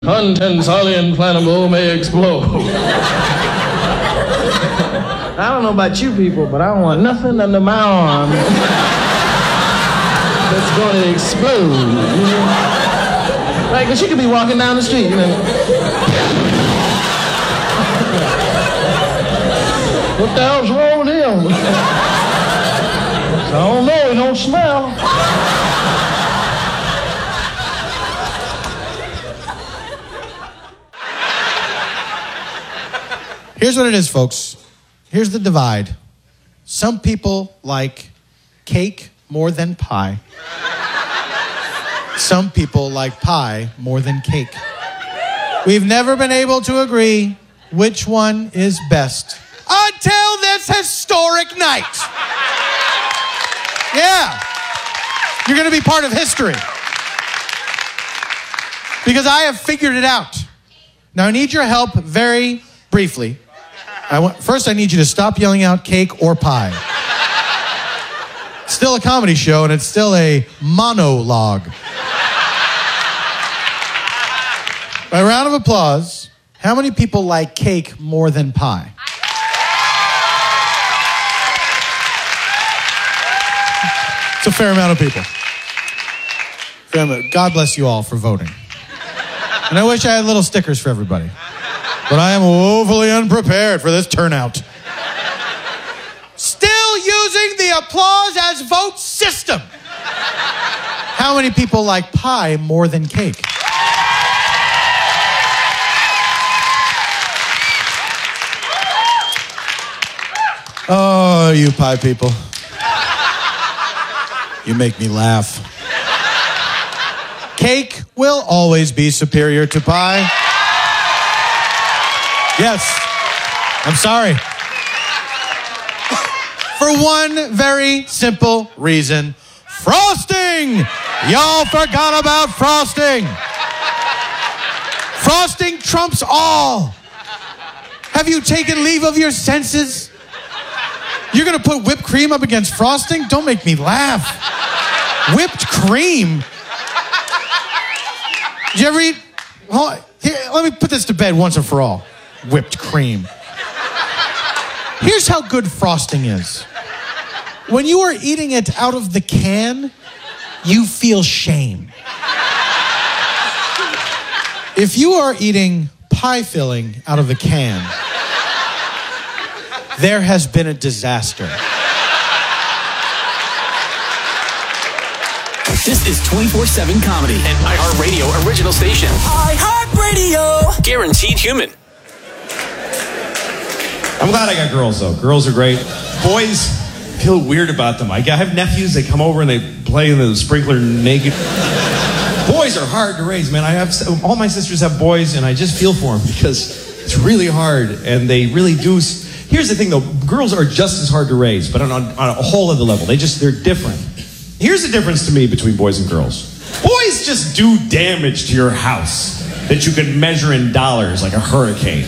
Contents highly inflammable may explode. I don't know about you people, but I don't want nothing under my arm that's going to explode. You know? Right, because you could be walking down the street, you know. What the hell's wrong with him? I don't know, he don't smell. Here's what it is, folks. Here's the divide. Some people like cake more than pie. Some people like pie more than cake. We've never been able to agree which one is best until this historic night. Yeah. You're going to be part of history. Because I have figured it out. Now, I need your help very briefly. First, I need you to stop yelling out cake or pie. It's still a comedy show, and it's still a monologue. By a round of applause, how many people like cake more than pie? It's a fair amount of people. God bless you all for voting. And I wish I had little stickers for everybody. But I am woefully unprepared for this turnout. Still using the applause as vote system. How many people like pie more than cake? Oh, you pie people. You make me laugh. Cake will always be superior to pie. Yes, I'm sorry. For one very simple reason. Frosting! Y'all forgot about frosting. Frosting trumps all. Have you taken leave of your senses? You're going to put whipped cream up against frosting? Don't make me laugh. Whipped cream? Did you ever eat? Here, let me put this to bed once and for all. Whipped cream. Here's how good frosting is. When you are eating it out of the can, you feel shame. If you are eating pie filling out of the can, there has been a disaster. This is 24/7 Comedy, an iHeartRadio original station. iHeartRadio. Guaranteed human. I'm glad I got girls, though. Girls are great. Boys, feel weird about them. I have nephews, they come over and they play in the sprinkler naked. Boys are hard to raise, man. All my sisters have boys, and I just feel for them because it's really hard, and they really do. Here's the thing, though. Girls are just as hard to raise, but on a whole other level. They're different. Here's the difference to me between boys and girls. Boys just do damage to your house that you can measure in dollars like a hurricane.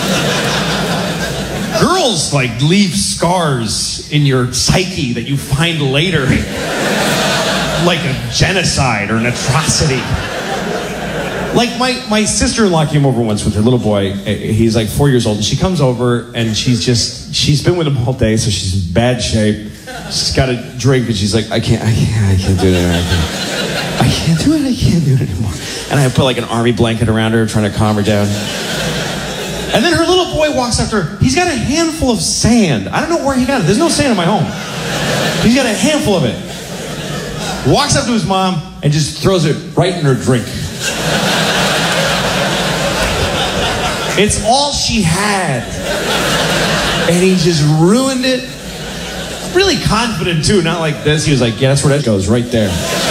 Girls, leave scars in your psyche that you find later. Like a genocide or an atrocity. Like my sister-in-law came over once with her little boy. He's 4 years old, and she comes over and she's been with him all day, so she's in bad shape. She's got a drink, and she's like, I can't do it. I can't do it anymore. And I put an army blanket around her, trying to calm her down. And then her little boy walks after her. He's got a handful of sand. I don't know where he got it. There's no sand in my home. He's got a handful of it. Walks up to his mom and just throws it right in her drink. It's all she had. And he just ruined it. Really confident, too. Not like this. He was like, yeah, that's where that goes, right there.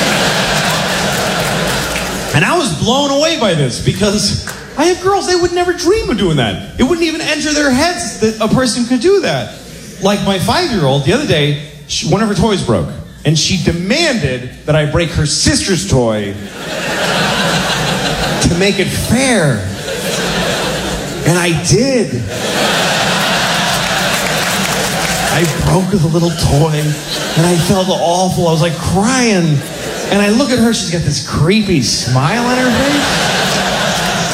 And I was blown away by this because I have girls, they would never dream of doing that. It wouldn't even enter their heads that a person could do that. Like my 5-year-old, the other day, one of her toys broke. And she demanded that I break her sister's toy to make it fair. And I did. I broke the little toy, and I felt awful. I was crying. And I look at her, she's got this creepy smile on her face.